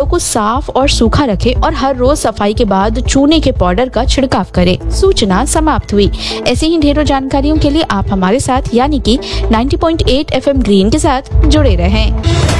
को साफ और सूखा रखें और हर रोज सफाई के बाद चूने के पाउडर का छिड़काव करें। सूचना समाप्त हुई। ऐसी ही ढेरों जानकारियों के लिए आप हमारे साथ यानी कि 90.8 FM ग्रीन के साथ जुड़े रहें।